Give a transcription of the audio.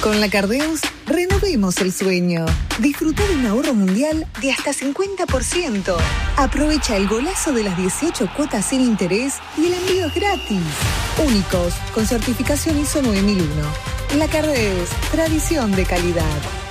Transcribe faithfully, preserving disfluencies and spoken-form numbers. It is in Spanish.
Con la Cardeus, renovemos el sueño. Disfruta de un ahorro mundial de hasta cincuenta por ciento. Aprovecha el golazo de las dieciocho cuotas sin interés y el envío es gratis. Únicos, con certificación I S O nueve mil uno. La Cardeus, tradición de calidad.